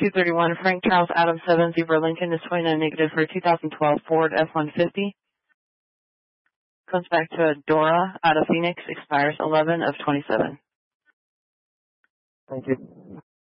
231, Frank Charles Adam 7 Zebra Lincoln is 29 negative for a 2012 Ford F-150. Comes back to a Dora out of Phoenix, expires 11 of 27. Thank you.